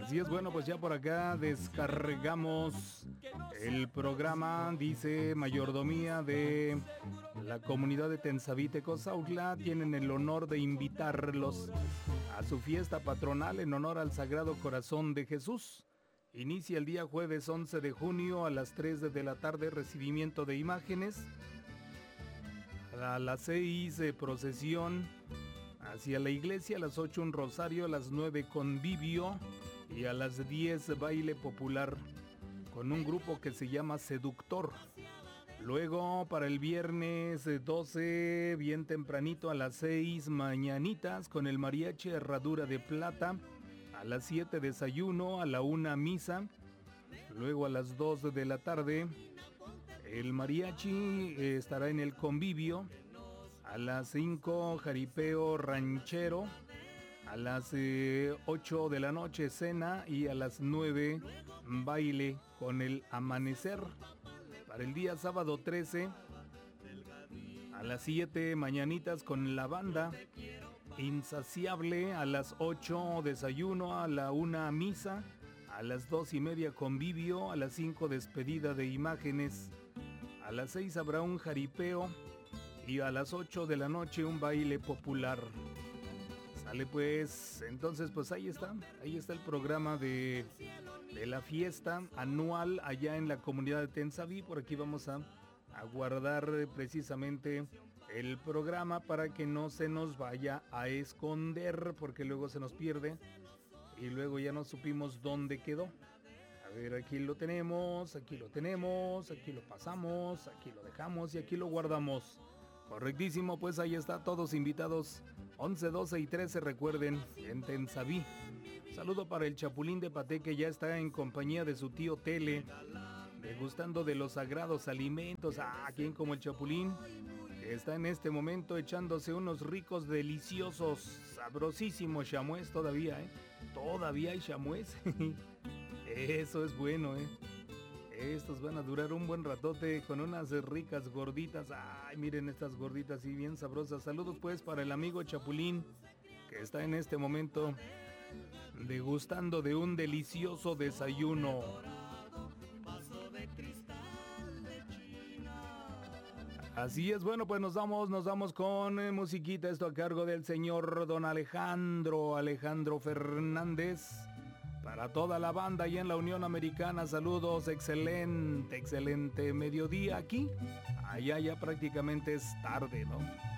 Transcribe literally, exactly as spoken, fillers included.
Así es, bueno, pues ya por acá descargamos el programa, dice Mayordomía de la comunidad de Tensabite, Cozautla. Tienen el honor de invitarlos a su fiesta patronal en honor al Sagrado Corazón de Jesús. Inicia el día jueves once de junio a las tres de la tarde, recibimiento de imágenes. A las seis, eh, procesión hacia la iglesia, a las ocho un rosario, a las nueve convivio y a las diez baile popular con un grupo que se llama Seductor. Luego para el viernes doce, bien tempranito, a las seis mañanitas con el mariachi Herradura de Plata. A las siete desayuno, a la una misa. Luego a las dos de la tarde el mariachi estará en el convivio. A las cinco jaripeo ranchero. A las eh, ocho de la noche cena y a las nueve baile con el amanecer. Para el día sábado trece, a las siete mañanitas con la banda Insaciable, a las ocho desayuno, a la una misa, a las dos y media convivio, a las cinco despedida de imágenes, a las seis habrá un jaripeo y a las ocho de la noche un baile popular. Sale pues, entonces pues ahí está, ahí está el programa de, de la fiesta anual allá en la comunidad de Tensabí. Por aquí vamos a, a guardar precisamente el programa para que no se nos vaya a esconder, porque luego se nos pierde y luego ya no supimos dónde quedó. A ver, aquí lo tenemos, aquí lo tenemos, aquí lo pasamos, aquí lo dejamos y aquí lo guardamos. Correctísimo, pues ahí está, todos invitados, once, doce y trece, recuerden, en Tensabí. Saludo para el Chapulín de Paté, que ya está en compañía de su tío Tele, degustando de los sagrados alimentos. Ah, ¿quién como el Chapulín? Que está en este momento echándose unos ricos, deliciosos, sabrosísimos chamués todavía, ¿eh? Todavía hay chamués. Eso es bueno, ¿eh? Estos van a durar un buen ratote con unas ricas gorditas. Ay, miren estas gorditas y bien sabrosas. Saludos pues para el amigo Chapulín, que está en este momento degustando de un delicioso desayuno. Así es, bueno, pues nos vamos, nos vamos con eh, musiquita, esto a cargo del señor don Alejandro, Alejandro Fernández. Para toda la banda allá en la Unión Americana, saludos, excelente, excelente mediodía aquí. Allá ya prácticamente es tarde, ¿no?